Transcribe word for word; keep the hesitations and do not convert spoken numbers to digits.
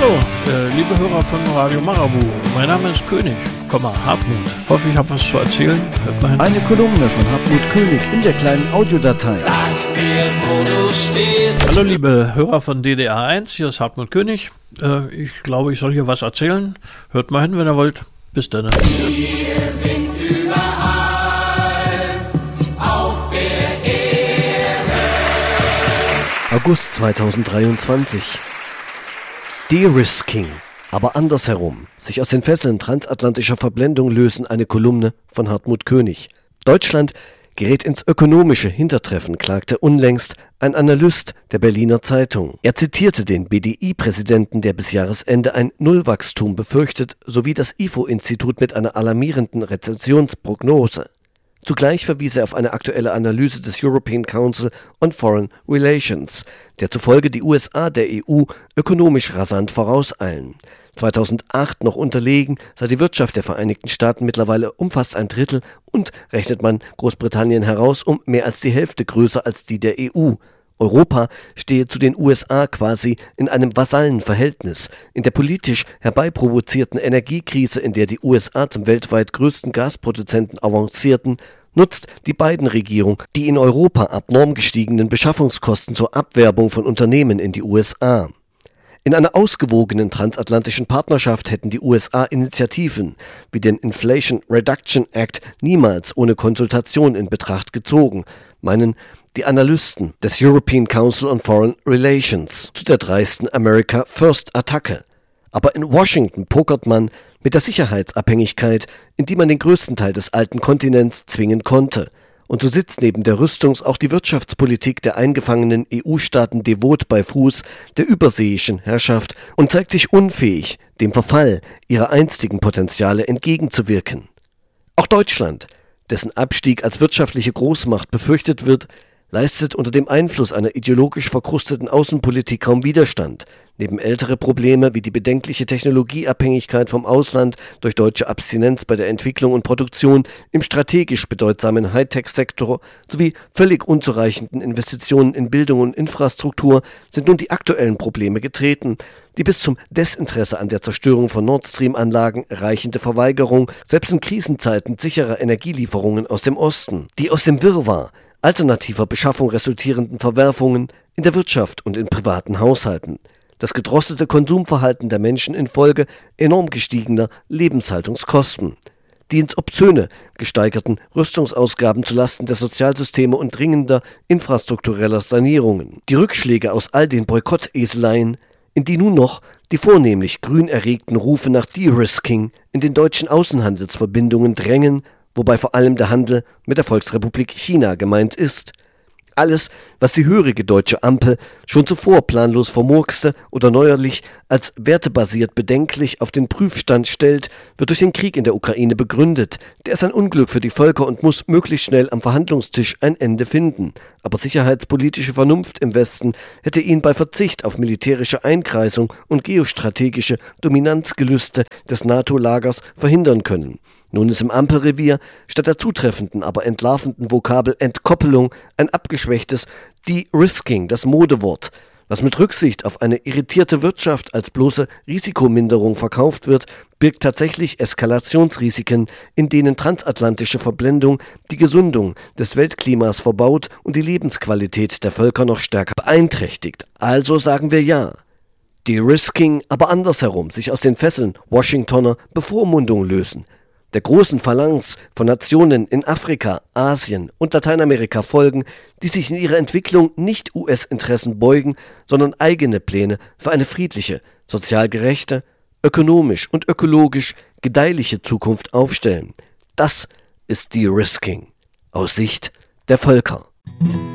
Hallo, äh, liebe Hörer von Radio Marabu. Mein Name ist König, Komma, Hartmut. Hoffe, ich habe was zu erzählen. Hört mal hin. Eine Kolumne von Hartmut König in der kleinen Audiodatei. Sag mir, wo du stehst. Hallo, liebe Hörer von D D R eins. Hier ist Hartmut König. Äh, ich glaube, ich soll hier was erzählen. Hört mal hin, wenn ihr wollt. Bis dann. Wir sind überall auf der Erde. August zweitausenddreiundzwanzig. De-risking, aber andersherum. Sich aus den Fesseln transatlantischer Verblendung lösen, eine Kolumne von Hartmut König. Deutschland gerät ins ökonomische Hintertreffen, klagte unlängst ein Analyst der Berliner Zeitung. Er zitierte den B D I-Präsidenten, der bis Jahresende ein Nullwachstum befürchtet, sowie das I F O-Institut mit einer alarmierenden Rezessionsprognose. Zugleich verwies er auf eine aktuelle Analyse des European Council on Foreign Relations, der zufolge die U S A der E U ökonomisch rasant vorauseilen. zweitausendacht noch unterlegen sei die Wirtschaft der Vereinigten Staaten mittlerweile um fast ein Drittel und, rechnet man Großbritannien heraus, um mehr als die Hälfte größer als die der E U. Europa stehe zu den U S A quasi in einem Vasallenverhältnis. In der politisch herbeiprovozierten Energiekrise, in der die U S A zum weltweit größten Gasproduzenten avancierten, nutzt die Biden-Regierung die in Europa abnorm gestiegenen Beschaffungskosten zur Abwerbung von Unternehmen in die U S A. In einer ausgewogenen transatlantischen Partnerschaft hätten die U S A Initiativen wie den Inflation Reduction Act niemals ohne Konsultation in Betracht gezogen, meinen die Analysten des European Council on Foreign Relations zu der dreisten America First-Attacke. Aber in Washington pokert man mit der Sicherheitsabhängigkeit, in die man den größten Teil des alten Kontinents zwingen konnte. Und so sitzt neben der Rüstungs- auch die Wirtschaftspolitik der eingefangenen E U-Staaten devot bei Fuß der überseeischen Herrschaft und zeigt sich unfähig, dem Verfall ihrer einstigen Potenziale entgegenzuwirken. Auch Deutschland, dessen Abstieg als wirtschaftliche Großmacht befürchtet wird, leistet unter dem Einfluss einer ideologisch verkrusteten Außenpolitik kaum Widerstand. Neben ältere Probleme wie die bedenkliche Technologieabhängigkeit vom Ausland durch deutsche Abstinenz bei der Entwicklung und Produktion im strategisch bedeutsamen Hightech-Sektor sowie völlig unzureichenden Investitionen in Bildung und Infrastruktur sind nun die aktuellen Probleme getreten. Die bis zum Desinteresse an der Zerstörung von Nord Stream-Anlagen reichende Verweigerung selbst in Krisenzeiten sicherer Energielieferungen aus dem Osten, die aus dem Wirrwarr alternativer Beschaffung resultierenden Verwerfungen in der Wirtschaft und in privaten Haushalten, das gedrosselte Konsumverhalten der Menschen infolge enorm gestiegener Lebenshaltungskosten, die ins Obszöne gesteigerten Rüstungsausgaben zulasten der Sozialsysteme und dringender infrastruktureller Sanierungen, die Rückschläge aus all den Boykotteseleien, in die nun noch die vornehmlich grün erregten Rufe nach De-risking in den deutschen Außenhandelsverbindungen drängen, wobei vor allem der Handel mit der Volksrepublik China gemeint ist. Alles, was die hörige deutsche Ampel schon zuvor planlos vermurkste oder neuerlich als wertebasiert bedenklich auf den Prüfstand stellt, wird durch den Krieg in der Ukraine begründet. Der ist ein Unglück für die Völker und muss möglichst schnell am Verhandlungstisch ein Ende finden. Aber sicherheitspolitische Vernunft im Westen hätte ihn bei Verzicht auf militärische Einkreisung und geostrategische Dominanzgelüste des NATO-Lagers verhindern können. Nun ist im Ampelrevier statt der zutreffenden, aber entlarvenden Vokabel Entkoppelung ein abgeschwächtes De-risking, das Modewort, was mit Rücksicht auf eine irritierte Wirtschaft als bloße Risikominderung verkauft wird, birgt tatsächlich Eskalationsrisiken, in denen transatlantische Verblendung die Gesundung des Weltklimas verbaut und die Lebensqualität der Völker noch stärker beeinträchtigt. Also sagen wir ja. De-risking, aber andersherum, sich aus den Fesseln Washingtoner Bevormundung lösen, der großen Phalanx von Nationen in Afrika, Asien und Lateinamerika folgen, die sich in ihrer Entwicklung nicht U S-Interessen beugen, sondern eigene Pläne für eine friedliche, sozial gerechte, ökonomisch und ökologisch gedeihliche Zukunft aufstellen. Das ist De-risking aus Sicht der Völker.